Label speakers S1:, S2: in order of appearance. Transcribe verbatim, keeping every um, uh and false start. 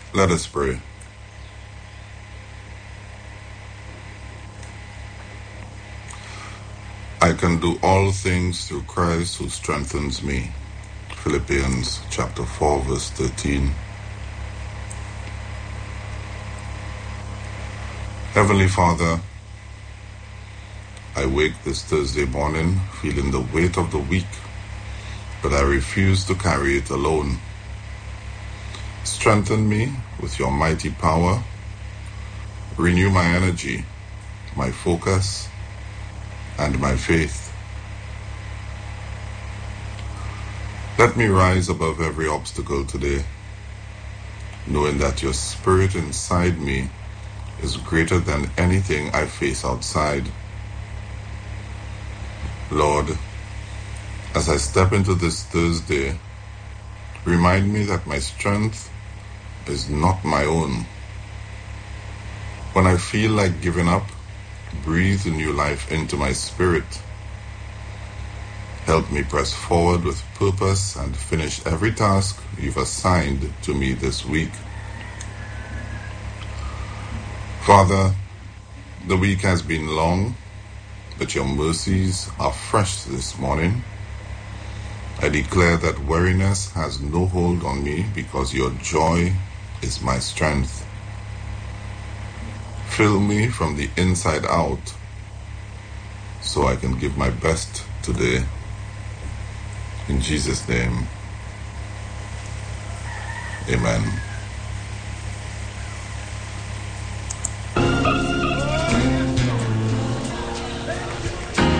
S1: Let us pray. I can do all things through Christ who strengthens me. Philippians chapter four, verse thirteen. Heavenly Father, I wake this Thursday morning feeling the weight of the week, but I refuse to carry it alone. Strengthen me with your mighty power. Renew my energy, my focus, and my faith. Let me rise above every obstacle today, knowing that your spirit inside me is greater than anything I face outside. Lord, as I step into this Thursday, remind me that my strength is not my own. When I feel like giving up, breathe new life into my spirit. Help me press forward with purpose and finish every task you've assigned to me this week. Father, the week has been long, but your mercies are fresh this morning. I declare that weariness has no hold on me because your joy is my strength. Fill me from the inside out so I can give my best today. In Jesus' name, amen.